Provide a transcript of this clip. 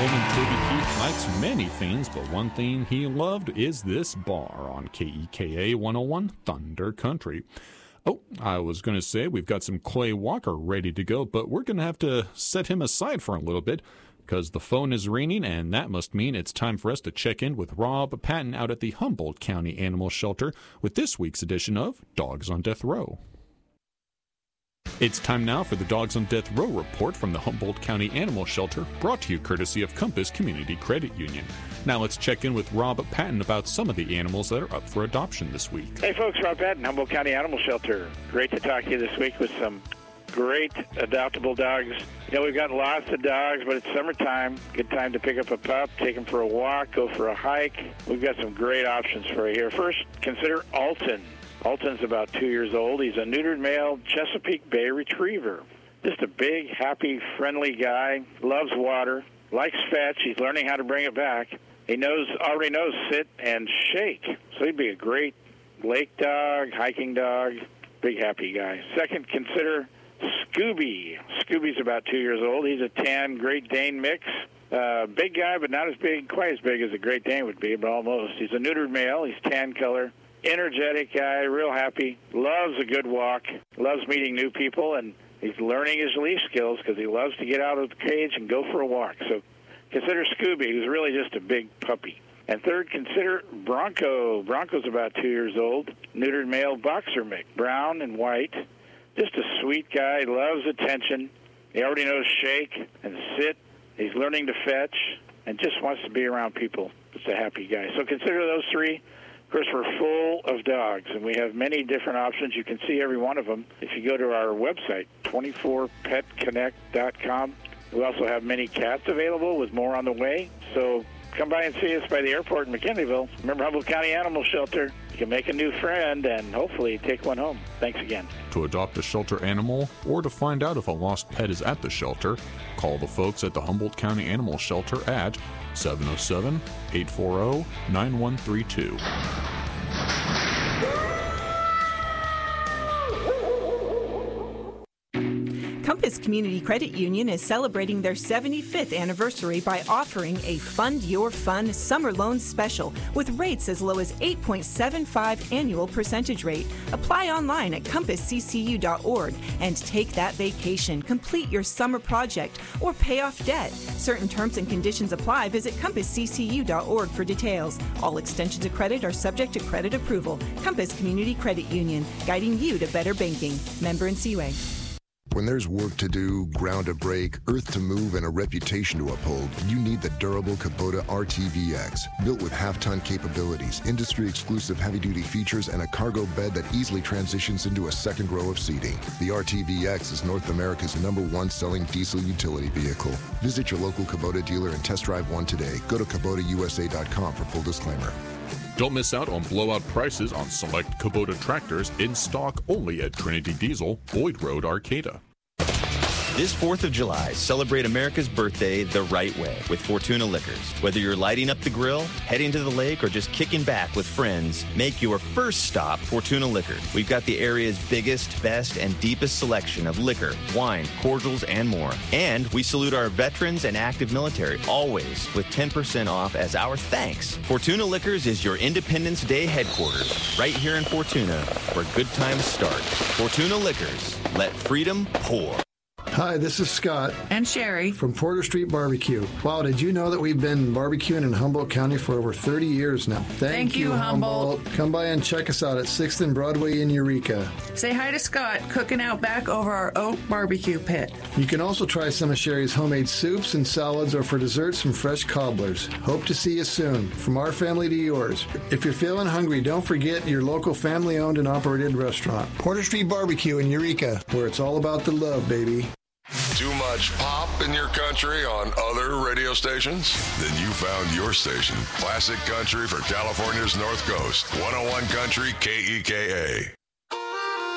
Bowman Toby Keith likes many things, but one thing he loved is this bar on KEKA 101 Thunder Country. Oh, I was going to say we've got some Clay Walker ready to go, but we're going to have to set him aside for a little bit because the phone is ringing, and that must mean it's time for us to check in with Rob Patton out at the Humboldt County Animal Shelter with this week's edition of Dogs on Death Row. It's time now for the Dogs on Death Row report from the Humboldt County Animal Shelter, brought to you courtesy of Compass Community Credit Union. Now let's check in with Rob Patton about some of the animals that are up for adoption this week. Hey folks, Rob Patton, Humboldt County Animal Shelter. Great to talk to you this week with some great adoptable dogs. You know, we've got lots of dogs, but it's summertime. Good time to pick up a pup, take him for a walk, go for a hike. We've got some great options for you here. First, consider Alton. Alton's about 2 years old. He's a neutered male Chesapeake Bay Retriever. Just a big, happy, friendly guy. Loves water. Likes fetch. He's learning how to bring it back. He already knows sit and shake. So he'd be a great lake dog, hiking dog. Big, happy guy. Second, consider Scooby. Scooby's about 2 years old. He's a tan Great Dane mix. Big guy, but not quite as big as a Great Dane would be, but almost. He's a neutered male. He's tan color. Energetic guy, real happy, loves a good walk, loves meeting new people, and he's learning his leash skills because he loves to get out of the cage and go for a walk. So consider Scooby, who's really just a big puppy. And third, consider Bronco. Bronco's about 2 years old, neutered male boxer mix, brown and white. Just a sweet guy, loves attention. He already knows shake and sit. He's learning to fetch and just wants to be around people. Just a happy guy. So consider those three. Of course, we're full of dogs, and we have many different options. You can see every one of them if you go to our website, 24petconnect.com. We also have many cats available with more on the way. So come by and see us by the airport in McKinleyville. Remember, Humboldt County Animal Shelter. You can make a new friend and hopefully take one home. Thanks again. To adopt a shelter animal or to find out if a lost pet is at the shelter, call the folks at the Humboldt County Animal Shelter at 707-840-9132. Compass Community Credit Union is celebrating their 75th anniversary by offering a Fund Your Fun summer loan special with rates as low as 8.75 annual percentage rate. Apply online at compassccu.org and take that vacation, complete your summer project, or pay off debt. Certain terms and conditions apply. Visit compassccu.org for details. All extensions of credit are subject to credit approval. Compass Community Credit Union, guiding you to better banking. Member NCUA. When there's work to do, ground to break, earth to move, and a reputation to uphold, you need the durable Kubota RTVX. Built with half-ton capabilities, industry-exclusive heavy-duty features, and a cargo bed that easily transitions into a second row of seating. The RTVX is North America's #1 selling diesel utility vehicle. Visit your local Kubota dealer and test drive one today. Go to KubotaUSA.com for full disclaimer. Don't miss out on blowout prices on select Kubota tractors in stock only at Trinity Diesel, Boyd Road, Arcata. This 4th of July, celebrate America's birthday the right way with Fortuna Liquors. Whether you're lighting up the grill, heading to the lake, or just kicking back with friends, make your first stop Fortuna Liquor. We've got the area's biggest, best, and deepest selection of liquor, wine, cordials, and more. And we salute our veterans and active military, always with 10% off as our thanks. Fortuna Liquors is your Independence Day headquarters, right here in Fortuna, where good times start. Fortuna Liquors, let freedom pour. Hi, this is Scott. And Sherry. From Porter Street Barbecue. Wow, did you know that we've been barbecuing in Humboldt County for over 30 years now? Thank you, Humboldt. Come by and check us out at 6th and Broadway in Eureka. Say hi to Scott, cooking out back over our oak barbecue pit. You can also try some of Sherry's homemade soups and salads, or for dessert, some fresh cobblers. Hope to see you soon. From our family to yours. If you're feeling hungry, don't forget your local family-owned and operated restaurant. Porter Street Barbecue in Eureka, where it's all about the love, baby. Too much pop in your country on other radio stations? Then you found your station. Classic Country for California's North Coast. 101 Country KEKA.